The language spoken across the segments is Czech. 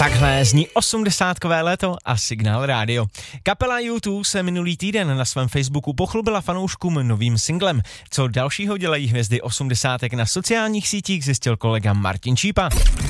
Takhle zní 80kové léto a Signál rádio. Kapela U2 se minulý týden na svém Facebooku pochlubila fanouškům novým singlem. Co dalšího dělají hvězdy 80 na sociálních sítích, zjistil kolega Martin Čípa.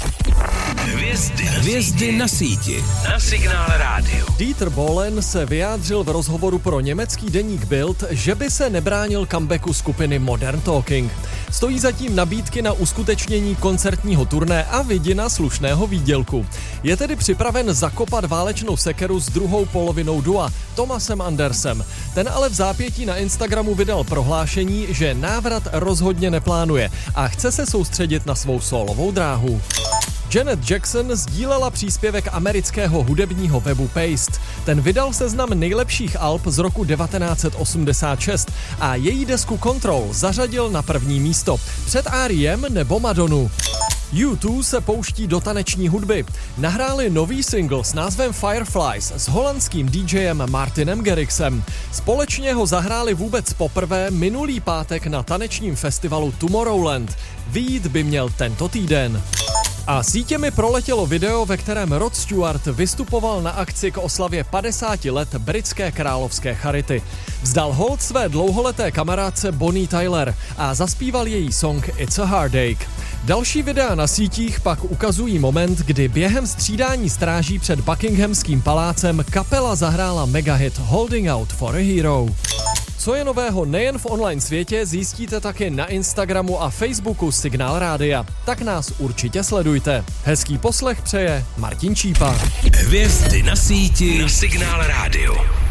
Hvězdy na síti. Na Signál rádio. Dieter Bohlen se vyjádřil v rozhovoru pro německý deník Bild, že by se nebránil comebacku skupiny Modern Talking. Stojí zatím nabídky na uskutečnění koncertního turné a vidina slušného výdělku. Je tedy připraven zakopat válečnou sekeru s druhou polovinou dua, Thomasem Andersem. Ten ale v zápětí na Instagramu vydal prohlášení, že návrat rozhodně neplánuje a chce se soustředit na svou sólovou dráhu. Janet Jackson sdílela příspěvek amerického hudebního webu Paste. Ten vydal seznam nejlepších alb z roku 1986 a její desku Control zařadil na první místo před R.E.M. nebo Madonu. U2 se pouští do taneční hudby. Nahráli nový single s názvem Fireflies s holandským DJem Martinem Garrixem. Společně ho zahráli vůbec poprvé minulý pátek na tanečním festivalu Tomorrowland. Vyjít by měl tento týden. A sítěmi proletělo video, ve kterém Rod Stewart vystupoval na akci k oslavě 50 let britské královské charity. Vzdal hold své dlouholeté kamarádce Bonnie Tyler a zaspíval její song It's a Heartache. Další videa na sítích pak ukazují moment, kdy během střídání stráží před Buckinghamským palácem kapela zahrála megahit Holding Out for a Hero. Co je nového nejen v online světě, zjistíte také na Instagramu a Facebooku Signál rádia. Tak nás určitě sledujte. Hezký poslech přeje Martin Čípa. Hvězdy na síti na Signál rádio.